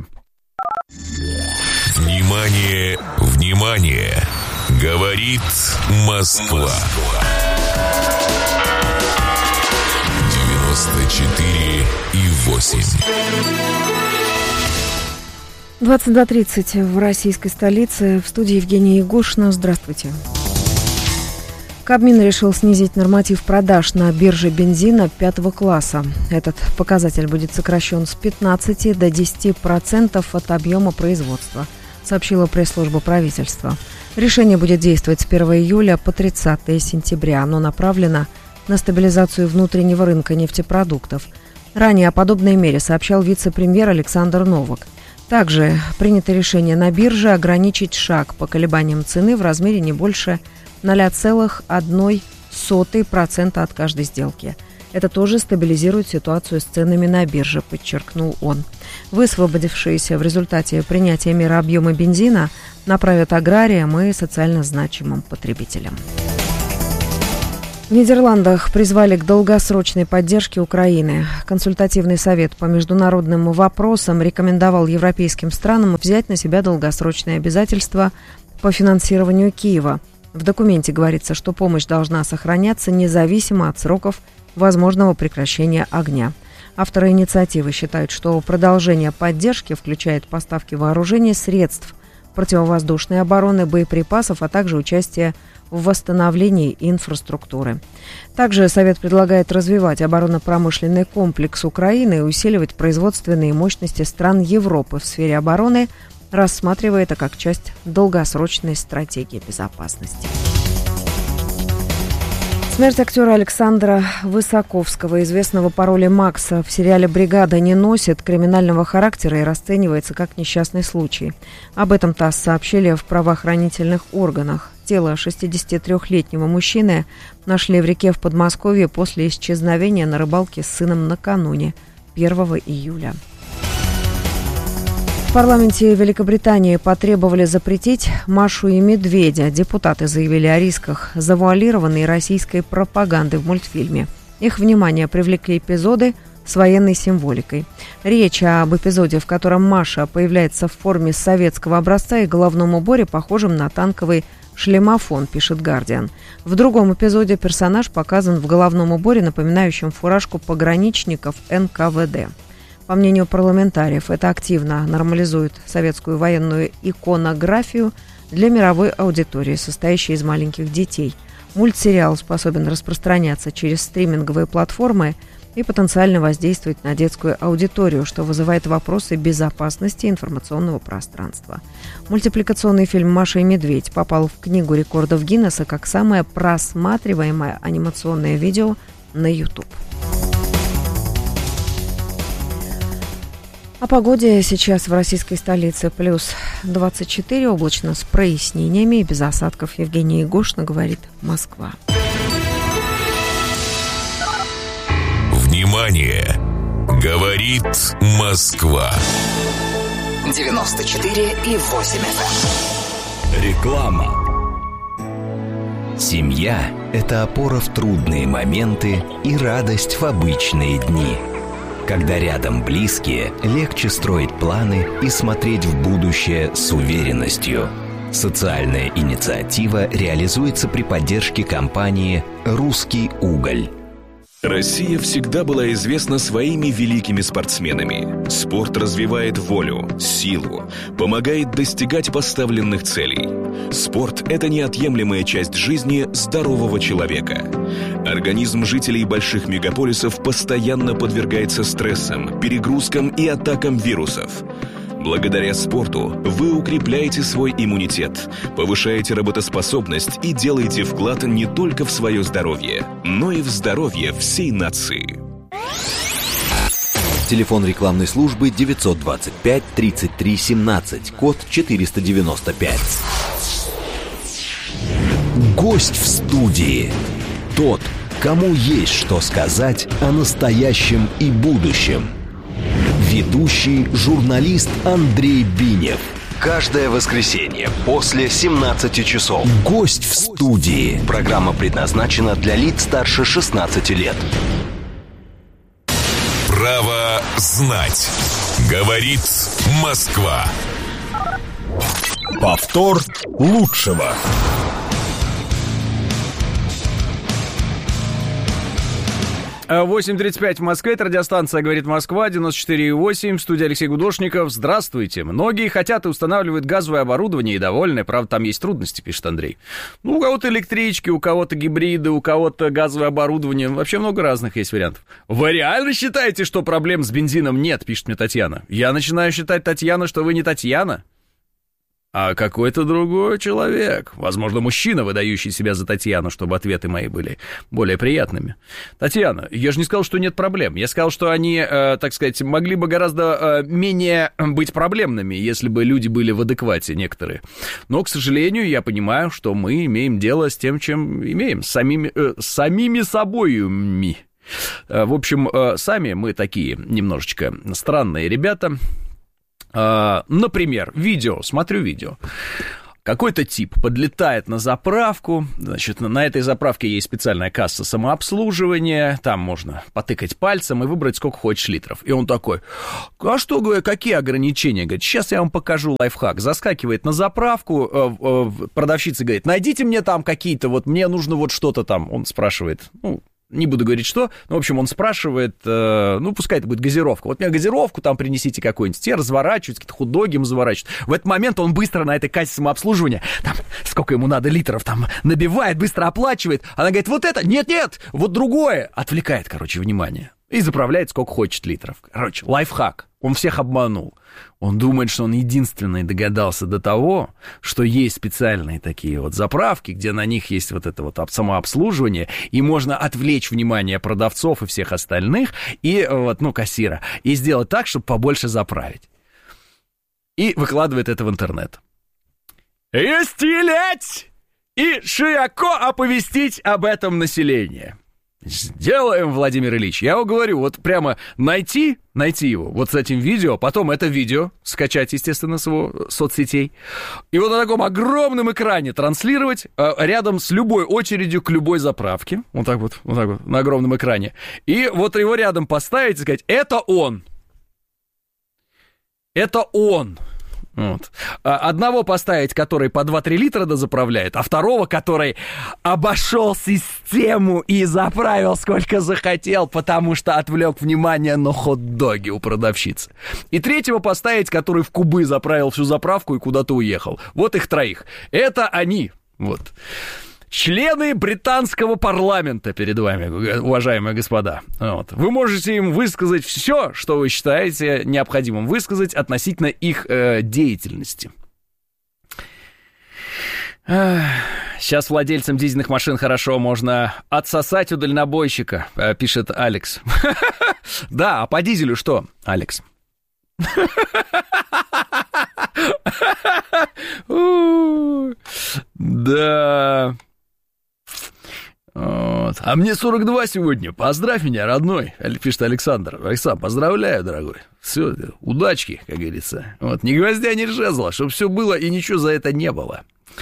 Внимание, внимание! Говорит Москва. 94,8. 22:30 в российской столице. В студии Евгения Егошина. Здравствуйте. Кабмин решил снизить норматив продаж на бирже бензина 5 класса. Этот показатель будет сокращен с 15 до 10% от объема производства, сообщила пресс-служба правительства. Решение будет действовать с 1 июля по 30 сентября. Оно направлено на стабилизацию внутреннего рынка нефтепродуктов. Ранее о подобной мере сообщал вице-премьер Александр Новак. Также принято решение на бирже ограничить шаг по колебаниям цены в размере не больше 0,01% от каждой сделки. Это тоже стабилизирует ситуацию с ценами на бирже, подчеркнул он. Высвободившиеся в результате принятия меры объемы бензина направят аграриям и социально значимым потребителям. В Нидерландах призвали к долгосрочной поддержке Украины. Консультативный совет по международным вопросам рекомендовал европейским странам взять на себя долгосрочные обязательства по финансированию Киева. В документе говорится, что помощь должна сохраняться независимо от сроков возможного прекращения огня. Авторы инициативы считают, что продолжение поддержки включает поставки вооружений, средств противовоздушной обороны, боеприпасов, а также участие в восстановлении инфраструктуры. Также Совет предлагает развивать оборонно-промышленный комплекс Украины и усиливать производственные мощности стран Европы в сфере обороны, рассматривая это как часть долгосрочной стратегии безопасности. Смерть актера Александра Высоковского, известного по роли Макса в сериале «Бригада», не носит криминального характера и расценивается как несчастный случай. Об этом ТАСС сообщили в правоохранительных органах. Тело 63-летнего мужчины нашли в реке в Подмосковье после исчезновения на рыбалке с сыном накануне, 1 июля. В парламенте Великобритании потребовали запретить «Машу и медведя». Депутаты заявили о рисках завуалированной российской пропаганды в мультфильме. Их внимание привлекли эпизоды с военной символикой. Речь об эпизоде, в котором Маша появляется в форме советского образца и головном уборе, похожем на танковый шлемофон, пишет «Гардиан». В другом эпизоде персонаж показан в головном уборе, напоминающем фуражку пограничников НКВД. По мнению парламентариев, это активно нормализует советскую военную иконографию для мировой аудитории, состоящей из маленьких детей. Мультсериал способен распространяться через стриминговые платформы и потенциально воздействовать на детскую аудиторию, что вызывает вопросы безопасности информационного пространства. Мультипликационный фильм «Маша и медведь» попал в Книгу рекордов Гиннесса как самое просматриваемое анимационное видео на YouTube. О погоде сейчас в российской столице плюс 24, облачно с прояснениями и без осадков. Евгения Егошина, говорит Москва. Внимание! Говорит Москва. 94,8 FM. Реклама. Семья – это опора в трудные моменты и радость в обычные дни. Когда рядом близкие, легче строить планы и смотреть в будущее с уверенностью. Социальная инициатива реализуется при поддержке компании «Русский уголь». Россия всегда была известна своими великими спортсменами. Спорт развивает волю, силу, помогает достигать поставленных целей. Спорт – это неотъемлемая часть жизни здорового человека. Организм жителей больших мегаполисов постоянно подвергается стрессам, перегрузкам и атакам вирусов. Благодаря спорту вы укрепляете свой иммунитет, повышаете работоспособность и делаете вклад не только в свое здоровье, но и в здоровье всей нации. Телефон рекламной службы 925 33 17, код 495. Гость в студии. Тот, кому есть что сказать о настоящем и будущем. Ведущий журналист Андрей Бинев. Каждое воскресенье после 17 часов. Гость в студии. Программа предназначена для лиц старше 16 лет. Право знать. Говорит Москва. Повтор лучшего. 8:35 в Москве, это радиостанция «Говорит Москва», 94,8, студия Алексей Гудошников. Здравствуйте. Многие хотят и устанавливают газовое оборудование и довольны. Правда, там есть трудности, пишет Андрей. Ну, у кого-то электрички, у кого-то гибриды, у кого-то газовое оборудование. Вообще много разных есть вариантов. Вы реально считаете, что проблем с бензином нет, пишет мне Татьяна? Я начинаю считать, Татьяна, что вы не Татьяна. а какой-то другой человек. Возможно, мужчина, выдающий себя за Татьяну, чтобы ответы мои были более приятными. Татьяна, я же не сказал, что нет проблем. Я сказал, что они, так сказать, могли бы гораздо менее быть проблемными, если бы люди были в адеквате некоторые. Но, к сожалению, я понимаю, что мы имеем дело с тем, чем имеем, с самими собоюми. В общем, сами мы такие немножечко странные ребята. Например, смотрю видео. Какой-то тип подлетает на заправку, значит, на этой заправке есть специальная касса самообслуживания, там можно потыкать пальцем и выбрать сколько хочешь литров. И он такой, а что, какие ограничения? Говорит, сейчас я вам покажу лайфхак. Заскакивает на заправку, продавщица говорит, найдите мне там какие-то, вот мне нужно вот что-то там. Он спрашивает, не буду говорить, что, но, в общем, он спрашивает, пускай это будет газировка. Вот мне газировку там принесите какую-нибудь. Те разворачивают, какие-то хот-доги ему заворачивают. В этот момент он быстро на этой кассе самообслуживания, там, сколько ему надо литров, там, набивает, быстро оплачивает. Она говорит, вот это, нет, вот другое. Отвлекает, внимание. И заправляет сколько хочет литров. Лайфхак. Он всех обманул. Он думает, что он единственный догадался до того, что есть специальные такие вот заправки, где на них есть вот это вот самообслуживание, и можно отвлечь внимание продавцов и всех остальных, и кассира, и сделать так, чтобы побольше заправить. И выкладывает это в интернет. И стелять! И широко оповестить об этом население. Сделаем, Владимир Ильич. Я вам говорю, вот прямо найти его вот с этим видео, потом это видео скачать, естественно, с его соцсетей, и вот на таком огромном экране транслировать рядом с любой очередью к любой заправке, вот так вот, на огромном экране, и вот его рядом поставить и сказать, это он. Вот. Одного поставить, который по 2-3 литра дозаправляет, а второго, который обошел систему и заправил сколько захотел, потому что отвлек внимание на хот-доги у продавщицы. И третьего поставить, который в кубы заправил всю заправку и куда-то уехал. Вот их троих. Это они. Вот. Члены британского парламента перед вами, уважаемые господа. Вот. Вы можете им высказать все, что вы считаете необходимым высказать относительно их деятельности. Сейчас владельцам дизельных машин хорошо можно отсосать у дальнобойщика, пишет Алекс. Да, а по дизелю что, Алекс? Да. Вот. А мне 42 сегодня. Поздравь меня, родной, пишет Александр. Александр, поздравляю, дорогой. Все, удачки, как говорится. Вот, ни гвоздя, ни жезла, чтобы все было и ничего за это не было.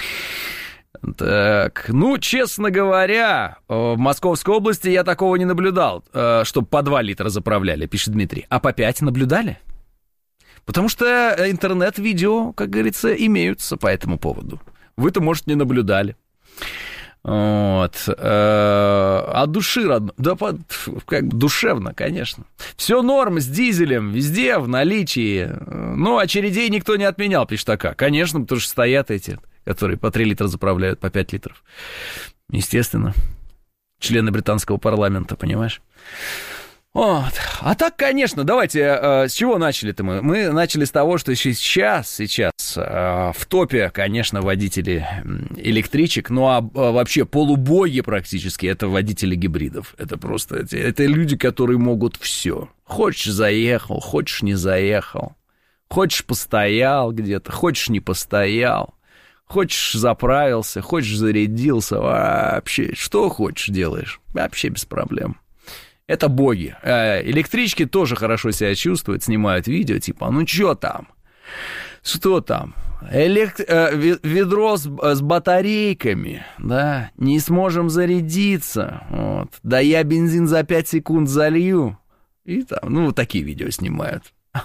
Так, честно говоря, в Московской области я такого не наблюдал, чтобы по 2 литра заправляли, пишет Дмитрий. А по 5 наблюдали? Потому что интернет-видео, как говорится, имеются по этому поводу. Вы-то, может, не наблюдали. Вот. От души родно. Да, как душевно, конечно. Все норм с дизелем, везде в наличии. Очередей никто не отменял, пишет АК. Конечно, потому что стоят эти, которые по 3 литра заправляют, по 5 литров. Естественно. Члены британского парламента, понимаешь? Вот. А так, конечно, давайте, с чего начали-то мы? Мы начали с того, что сейчас в топе, конечно, водители электричек, вообще полубоги практически, это водители гибридов. Это просто, это люди, которые могут все. Хочешь, заехал, хочешь, не заехал. Хочешь, постоял где-то, хочешь, не постоял. Хочешь, заправился, хочешь, зарядился. Вообще, что хочешь, делаешь. Вообще без проблем. Это боги. Электрички тоже хорошо себя чувствуют, снимают видео, типа, что там? Что там? Ведро с батарейками, да, не сможем зарядиться, вот. Да я бензин за 5 секунд залью. И там, вот такие видео снимают.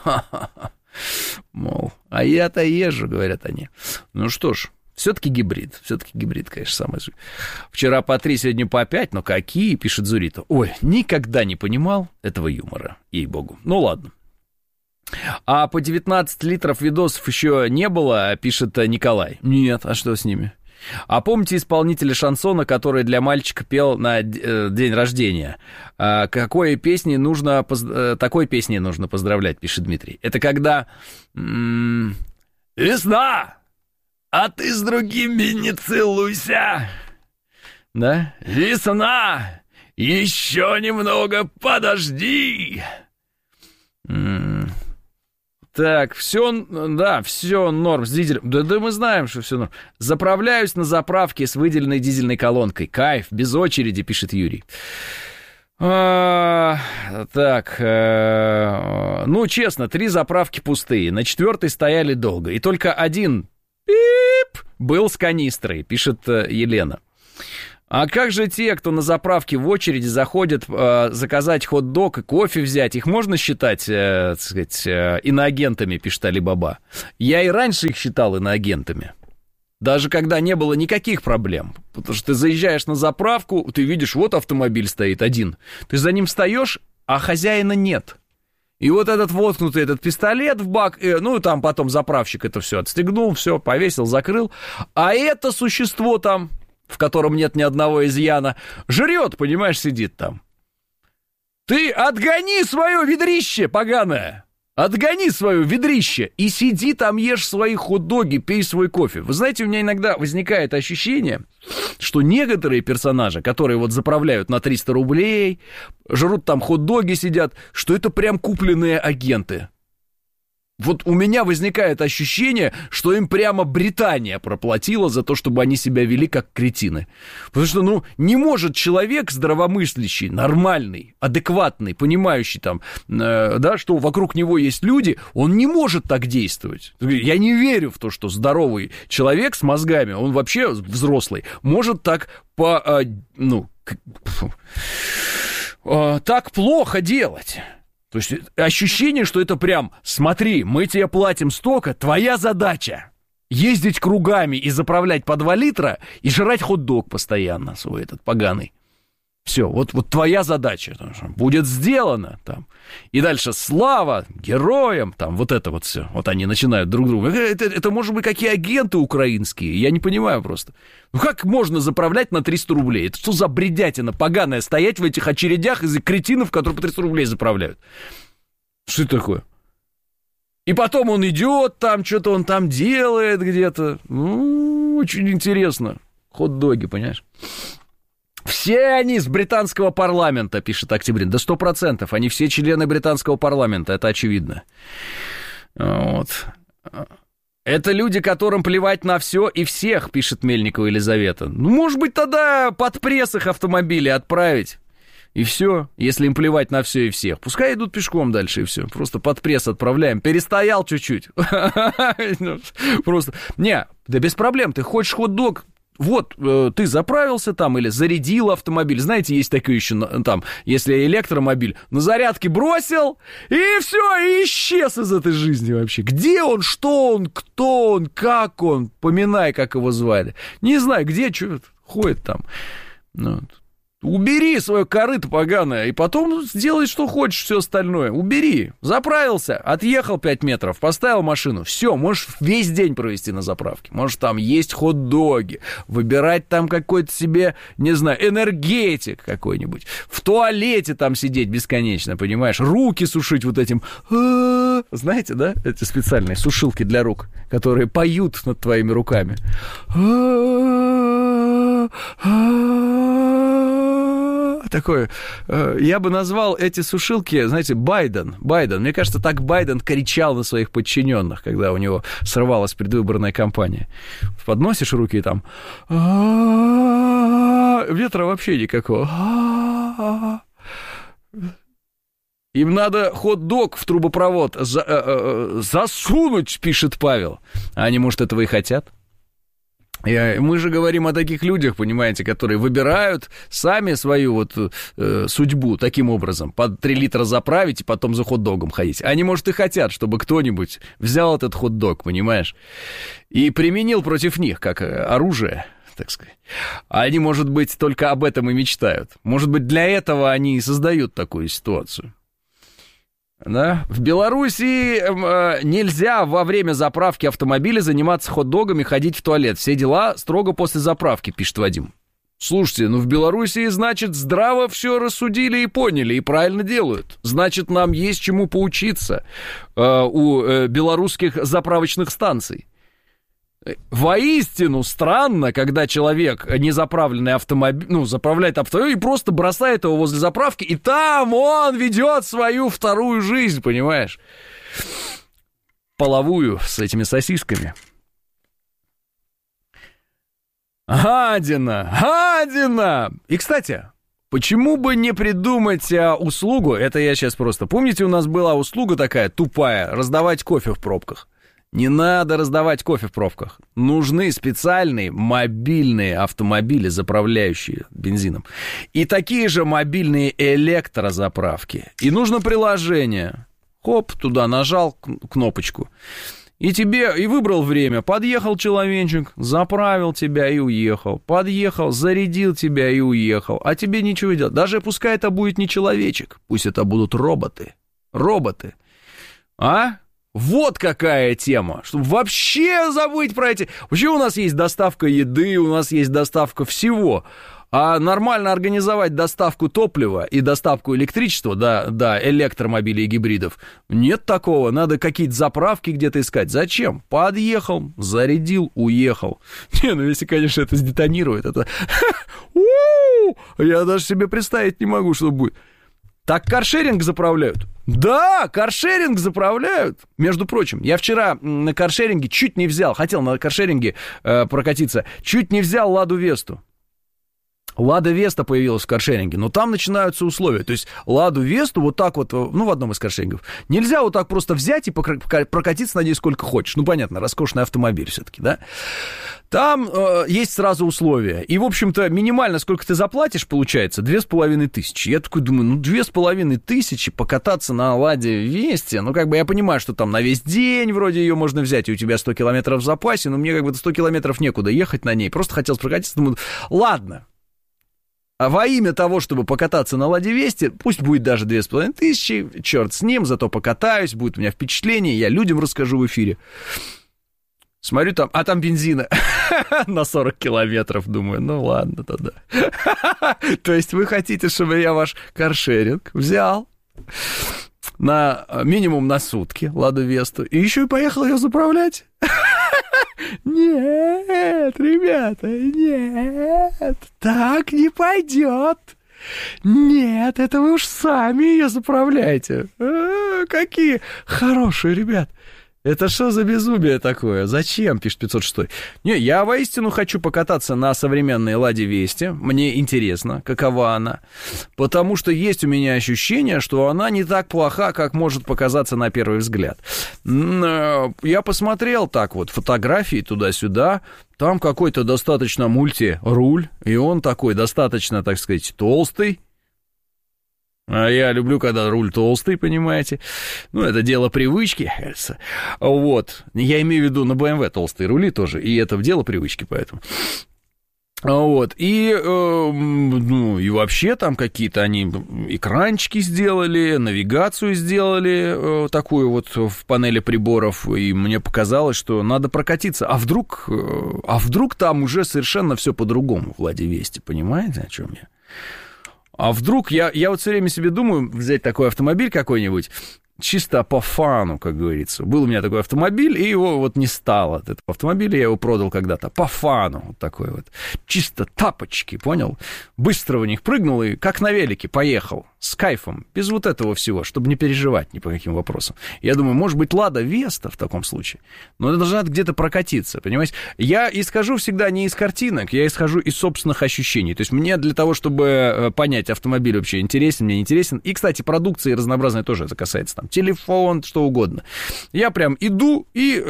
Мол, а я-то езжу, говорят они. Что ж. Все-таки гибрид, конечно, самый. Вчера по 3, сегодня по 5, но какие, пишет Зурита. Ой, никогда не понимал этого юмора, ей-богу. Ладно. А по 19 литров видосов еще не было, пишет Николай. Нет, а что с ними? А помните исполнителя шансона, который для мальчика пел на день рождения? Такой песней нужно поздравлять, пишет Дмитрий. Это когда... Весна! а ты с другими не целуйся. Да? Весна, еще немного подожди. Так, все норм с дизелем. Да мы знаем, что все норм. Заправляюсь на заправке с выделенной дизельной колонкой. Кайф, без очереди, пишет Юрий. Ну, честно, 3 заправки пустые. На 4-й стояли долго. И только один был с канистрой, пишет Елена. А как же те, кто на заправке в очереди заходят заказать хот-дог и кофе взять? Их можно считать, так сказать, иноагентами, пишет Али-Баба. Я и раньше их считал иноагентами. Даже когда не было никаких проблем. Потому что ты заезжаешь на заправку, ты видишь, вот автомобиль стоит один. Ты за ним встаешь, а хозяина нет. И вот этот воткнутый этот пистолет в бак, ну, там потом заправщик это все отстегнул, все, повесил, закрыл. А это существо там, в котором нет ни одного изъяна, жрет, понимаешь, сидит там. Ты отгони свое ведрище, поганое! Отгони свое ведрище и сиди там, ешь свои хот-доги, пей свой кофе. Вы знаете, у меня иногда возникает ощущение, что некоторые персонажи, которые вот заправляют на 300 рублей, жрут там хот-доги, сидят, что это прям купленные агенты. Вот у меня возникает ощущение, что им прямо Британия проплатила за то, чтобы они себя вели как кретины. Потому что, ну, не может человек здравомыслящий, нормальный, адекватный, понимающий там, да, что вокруг него есть люди, он не может так действовать. Я не верю в то, что здоровый человек с мозгами, он вообще взрослый, может так так плохо делать. То есть ощущение, что это прям, смотри, мы тебе платим столько, твоя задача ездить кругами и заправлять по 2 литра и жрать хот-дог постоянно свой этот поганый. Все, вот твоя задача будет сделано там. И дальше слава героям, там вот это вот все. Вот они начинают друг друга. Это может быть какие агенты украинские, я не понимаю просто. Ну как можно заправлять на 300 рублей? Это что за бредятина поганая, стоять в этих очередях из-за кретинов, которые по 300 рублей заправляют? Что это такое? И потом он идет там, что-то он там делает где-то. Ну, очень интересно. Хот-доги, понимаешь? Все они с британского парламента, пишет Октябрин. Да 100%. Они все члены британского парламента, это очевидно. Вот. Это люди, которым плевать на все и всех, пишет Мельникова Елизавета. Ну, может быть, тогда под пресс их автомобили отправить. И все, если им плевать на все и всех. Пускай идут пешком дальше, и все. Просто под пресс отправляем. Перестоял чуть-чуть. Просто. Не, да без проблем. Ты хочешь хот-дог? Вот, ты заправился там или зарядил автомобиль. Знаете, есть такое еще там, если электромобиль, на зарядке бросил, и все, и исчез из этой жизни вообще. Где он, что он, кто он, как он, поминай, как его звали. Не знаю, где, что ходит там. Вот. Убери свое корыто поганое, и потом сделай, что хочешь, все остальное. Убери. Заправился, отъехал 5 метров, поставил машину. Все, можешь весь день провести на заправке. Можешь там есть хот-доги, выбирать там какой-то себе, не знаю, энергетик какой-нибудь. В туалете там сидеть бесконечно, понимаешь? Руки сушить вот этим. Знаете, да? Эти специальные сушилки для рук, которые поют над твоими руками. Такое, я бы назвал эти сушилки, знаете, Байден. Мне кажется, так Байден кричал на своих подчиненных, когда у него срывалась предвыборная кампания. Подносишь руки и там... Ветра вообще никакого. Им надо хот-дог в трубопровод засунуть, пишет Павел. А они, может, этого и хотят? Мы же говорим о таких людях, понимаете, которые выбирают сами свою вот судьбу таким образом. По 3 литра заправить и потом за хот-догом ходить. Они, может, и хотят, чтобы кто-нибудь взял этот хот-дог, понимаешь, и применил против них как оружие, так сказать. А они, может быть, только об этом и мечтают. Может быть, для этого они и создают такую ситуацию. Да? В Беларуси нельзя во время заправки автомобиля заниматься хот-догами, ходить в туалет. Все дела строго после заправки, пишет Вадим. Слушайте, ну в Беларуси, значит, здраво все рассудили и поняли, и правильно делают. Значит, нам есть чему поучиться у белорусских заправочных станций. Воистину странно, когда человек незаправленный автомобиль, заправляет автомобиль и просто бросает его возле заправки, и там он ведет свою вторую жизнь, понимаешь? Половую с этими сосисками. Гадина! И, кстати, почему бы не придумать услугу, это я сейчас просто... Помните, у нас была услуга такая тупая, раздавать кофе в пробках? Не надо раздавать кофе в пробках. Нужны специальные мобильные автомобили, заправляющие бензином. И такие же мобильные электрозаправки. И нужно приложение. Хоп, туда нажал кнопочку. И выбрал время. Подъехал человечек, заправил тебя и уехал. Подъехал, зарядил тебя и уехал. А тебе ничего не делать. Даже пускай это будет не человечек. Пусть это будут роботы. Роботы. Вот какая тема, чтобы вообще забыть про эти... Вообще у нас есть доставка еды, у нас есть доставка всего. А нормально организовать доставку топлива и доставку электричества, да, электромобилей и гибридов, нет такого. Надо какие-то заправки где-то искать. Зачем? Подъехал, зарядил, уехал. Если, конечно, это сдетонирует, это... Я даже себе представить не могу, что будет. Так каршеринг заправляют? Да, каршеринг заправляют. Между прочим, я вчера на каршеринге хотел на каршеринге прокатиться, чуть не взял Ладу Весту. Лада Веста появилась в каршеринге, но там начинаются условия. То есть Ладу Весту вот так вот, в одном из каршерингов, нельзя вот так просто взять и прокатиться, надеюсь, сколько хочешь. Понятно, роскошный автомобиль все-таки, да? Там есть сразу условия. И, в общем-то, минимально сколько ты заплатишь, получается, 2500. Я такой думаю, 2500 покататься на Ладе Весте, я понимаю, что там на весь день вроде ее можно взять, и у тебя 100 километров в запасе, но мне 100 километров некуда ехать на ней. Просто хотелось прокатиться, думаю, ладно. А во имя того, чтобы покататься на Ладе Весте, пусть будет даже 2500, черт с ним, зато покатаюсь, будет у меня впечатление, я людям расскажу в эфире. Смотрю там, там бензина на 40 километров, думаю, ладно тогда. То есть вы хотите, чтобы я ваш каршеринг взял на минимум на сутки Ладу Весту и еще и поехал ее заправлять? Нет, ребята, нет, так не пойдет. Нет, это вы уж сами ее заправляете. Какие хорошие ребята. Это что за безумие такое? Зачем, пишет 506? Я воистину хочу покататься на современной Ладе Весте. Мне интересно, какова она. Потому что есть у меня ощущение, что она не так плоха, как может показаться на первый взгляд. Я посмотрел так вот фотографии туда-сюда. Там какой-то достаточно мультируль. И он такой достаточно, так сказать, толстый. А я люблю, когда руль толстый, понимаете. Это дело привычки, кажется. Вот. Я имею в виду на BMW толстые рули тоже. И это дело привычки, поэтому. Вот. И вообще там какие-то они экранчики сделали, навигацию сделали такую вот в панели приборов. И мне показалось, что надо прокатиться. А вдруг там уже совершенно все по-другому в Ладе Весте, понимаете, о чем я? А вдруг, я вот все время себе думаю, взять такой автомобиль какой-нибудь, чисто по фану, как говорится. Был у меня такой автомобиль, и его вот не стало от этого автомобиля, я его продал когда-то по фану, вот такой вот. Чисто тапочки, понял? Быстро в них прыгнул и как на велике поехал, с кайфом, без вот этого всего, чтобы не переживать ни по каким вопросам. Я думаю, может быть, Лада Веста в таком случае, но это должна где-то прокатиться, понимаете? Я исхожу всегда не из картинок, я исхожу из собственных ощущений. То есть мне для того, чтобы понять, автомобиль вообще интересен, мне не интересен, и, кстати, продукции разнообразной тоже это касается, там, телефон, что угодно. Я прям иду и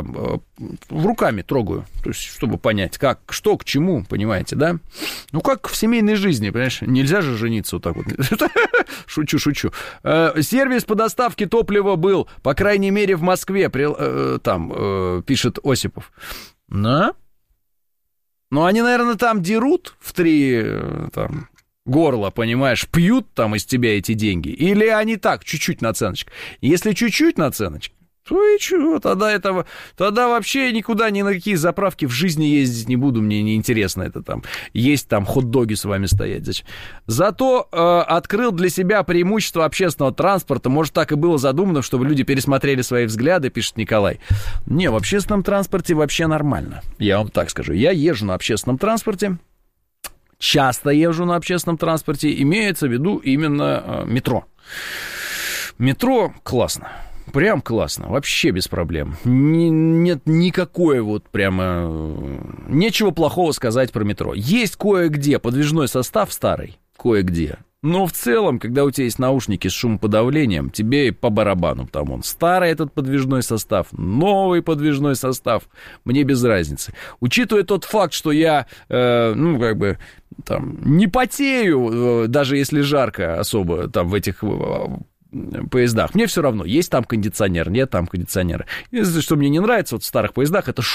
руками трогаю, то есть, чтобы понять, как, что, к чему, понимаете, да? Как в семейной жизни, понимаешь? Нельзя же жениться вот так вот. Шучу. Сервис по доставке топлива был, по крайней мере, в Москве, пишет Осипов. Да? Они, наверное, там дерут в 3 горла, понимаешь, пьют там из тебя эти деньги, или они так, чуть-чуть наценочка. Если чуть-чуть наценочка, Ну и что, тогда вообще никуда, ни на какие заправки в жизни ездить не буду, мне неинтересно это там, есть там хот-доги с вами стоять. Зачем? Зато открыл для себя преимущество общественного транспорта, может, так и было задумано, чтобы люди пересмотрели свои взгляды, пишет Николай. Не, в общественном транспорте вообще нормально, я вам так скажу. Я езжу на общественном транспорте, часто езжу на общественном транспорте, имеется в виду именно метро. Метро классно. Прям классно, вообще без проблем. Нет никакой вот прямо... Нечего плохого сказать про метро. Есть кое-где подвижной состав старый, кое-где. Но в целом, когда у тебя есть наушники с шумоподавлением, тебе по барабану. Там он старый этот подвижной состав, новый подвижной состав. Мне без разницы. Учитывая тот факт, что я, не потею, даже если жарко особо там в этих... поездах. Мне все равно, есть там кондиционер, нет там кондиционера. Единственное, что мне не нравится вот в старых поездах, это